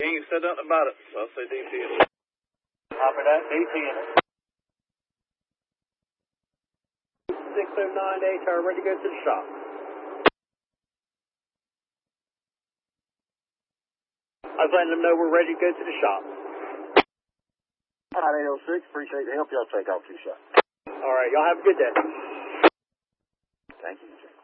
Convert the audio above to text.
He ain't said nothing about it, so I'll say DP it. Copy that, DP in it. 609 HR, ready to go to the shop. I was letting them know we're ready to go to the shop. All right, 806, appreciate the help. Y'all take off 2 shots. All right, y'all have a good day. Thank you.